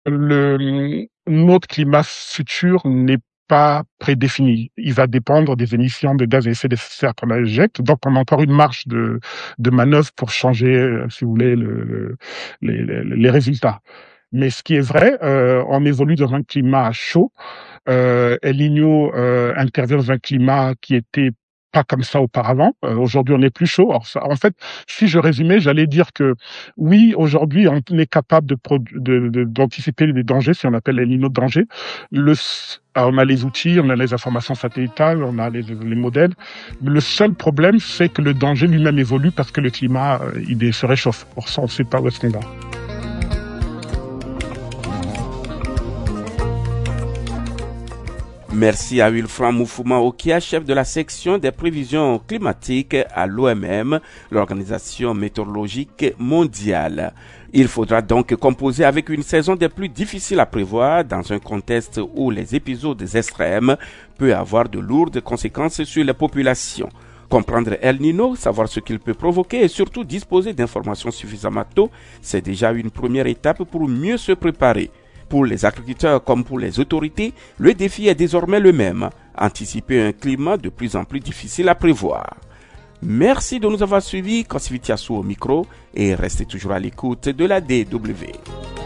Notre climat futur n'est pas prédéfini. Il va dépendre des émissions de gaz à effet de serre qu'on injecte. Donc, on a encore une marge de manœuvre pour changer, si vous voulez, les résultats. Mais ce qui est vrai, on évolue dans un climat chaud. El Niño intervient dans un climat qui était pas comme ça auparavant. Aujourd'hui, on est plus chaud. Alors, en fait, si je résumais, j'allais dire que oui, aujourd'hui, on est capable d'anticiper les dangers, si on appelle El Niño danger. On a les outils, on a les informations satellitales, on a les modèles. Le seul problème, c'est que le danger lui-même évolue parce que le climat, il se réchauffe. Pour ça, on ne sait pas où est-ce qu'on va. Merci à Wilfran Moufouma Okia, chef de la section des prévisions climatiques à l'OMM, l'Organisation météorologique mondiale. Il faudra donc composer avec une saison des plus difficiles à prévoir dans un contexte où les épisodes extrêmes peuvent avoir de lourdes conséquences sur les populations. Comprendre El Niño, savoir ce qu'il peut provoquer et surtout disposer d'informations suffisamment tôt, c'est déjà une première étape pour mieux se préparer. Pour les agriculteurs comme pour les autorités, le défi est désormais le même, anticiper un climat de plus en plus difficile à prévoir. Merci de nous avoir suivis, Kosivitiasu au micro, et restez toujours à l'écoute de la DW.